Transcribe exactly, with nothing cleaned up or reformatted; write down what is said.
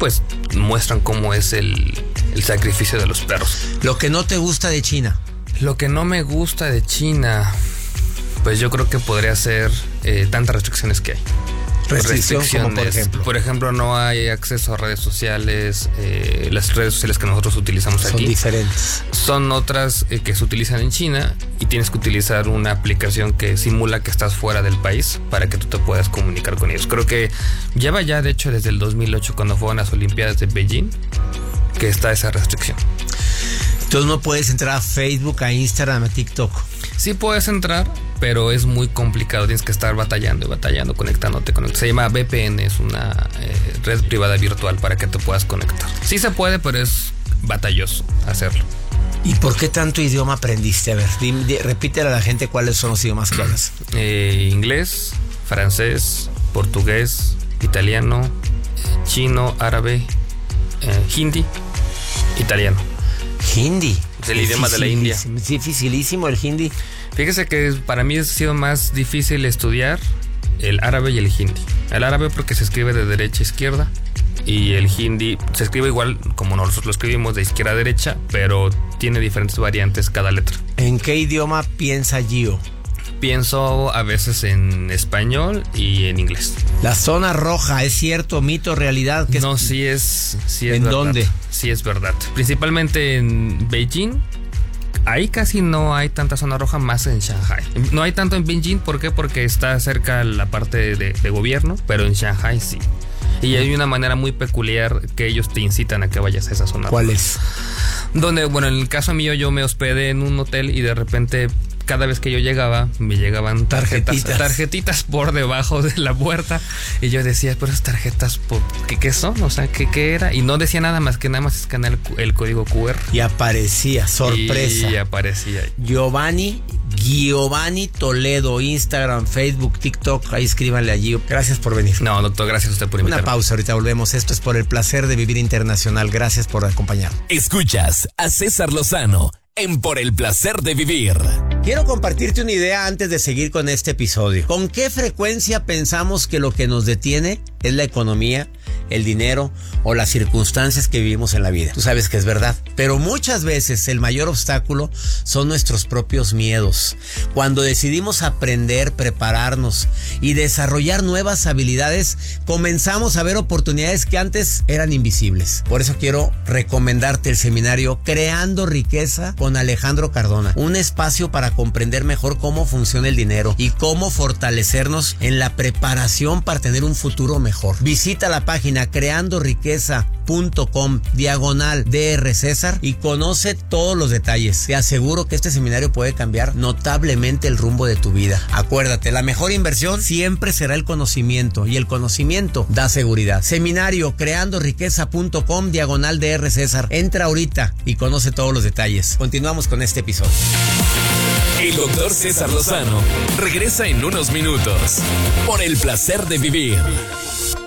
pues muestran cómo es el, el sacrificio de los perros. Lo que no te gusta de China. Lo que no me gusta de China, pues yo creo que podría ser eh, tantas restricciones que hay. Restricción, como por ejemplo. Por ejemplo, no hay acceso a redes sociales. Eh, las redes sociales que nosotros utilizamos Son aquí diferentes. son otras eh, que se utilizan en China, y tienes que utilizar una aplicación que simula que estás fuera del país para que tú te puedas comunicar con ellos. Creo que lleva ya, de hecho, desde el dos mil ocho, cuando fueron las Olimpiadas de Beijing, que está esa restricción. Entonces no puedes entrar a Facebook, a Instagram, a TikTok. Sí puedes entrar, pero es muy complicado. Tienes que estar batallando y batallando, conectándote. conectándote. Se llama V P N, es una eh, red privada virtual para que te puedas conectar. Sí se puede, pero es batalloso hacerlo. ¿Y por qué tanto idioma aprendiste? A ver, dime, di, repítele a la gente cuáles son los idiomas que hablas. Eh, inglés, francés, portugués, italiano, chino, árabe, eh, hindi, italiano. Hindi. Es el idioma de la India. Es dificilísimo el hindi. Fíjese que para mí ha sido más difícil estudiar el árabe y el hindi. El árabe porque se escribe de derecha a izquierda, y el hindi se escribe igual como nosotros lo escribimos, de izquierda a derecha, pero tiene diferentes variantes cada letra. ¿En qué idioma piensa Gio? Pienso a veces en español y en inglés. La zona roja, ¿es cierto, mito, realidad? ¿Qué no, es? sí es, sí es ¿En verdad. dónde? Sí es verdad. Principalmente en Beijing. Ahí casi no hay tanta zona roja, más en Shanghai. No hay tanto en Beijing, ¿por qué? Porque está cerca la parte de, de gobierno, pero en Shanghai sí. Y hay una manera muy peculiar que ellos te incitan a que vayas a esa zona. ¿Cuál es? Donde, bueno, en el caso mío, yo me hospedé en un hotel y de repente, cada vez que yo llegaba, me llegaban tarjetas, tarjetitas, tarjetitas por debajo de la puerta. Y yo decía, pero esas tarjetas, ¿qué, qué son? O sea, ¿qué, ¿qué era? Y no decía nada más que nada más escanear el, el código cu erre. Y aparecía, sorpresa. Y aparecía. Giovanni, Giovanni Toledo, Instagram, Facebook, TikTok. Ahí escríbanle a Gio. Gracias por venir. No, doctor, gracias a usted por invitarme. Una pausa, ahorita volvemos. Esto es Por el Placer de Vivir Internacional. Gracias por acompañarnos. Escuchas a César Lozano en Por el Placer de Vivir. Quiero compartirte una idea antes de seguir con este episodio. ¿Con qué frecuencia pensamos que lo que nos detiene es la economía, el dinero o las circunstancias que vivimos en la vida? Tú sabes que es verdad, pero muchas veces el mayor obstáculo son nuestros propios miedos. Cuando decidimos aprender, prepararnos y desarrollar nuevas habilidades, comenzamos a ver oportunidades que antes eran invisibles. Por eso quiero recomendarte el seminario Creando Riqueza con Alejandro Cardona, un espacio para comprender mejor cómo funciona el dinero y cómo fortalecernos en la preparación para tener un futuro mejor. Visita la página creando riqueza punto com diagonal dr César y conoce todos los detalles. Te aseguro que este seminario puede cambiar notablemente el rumbo de tu vida. Acuérdate, la mejor inversión siempre será el conocimiento, y el conocimiento da seguridad. Seminario creando riqueza punto com diagonal dr César. Entra ahorita y conoce todos los detalles. Continuamos con este episodio. El doctor César Lozano regresa en unos minutos. Por el Placer de Vivir.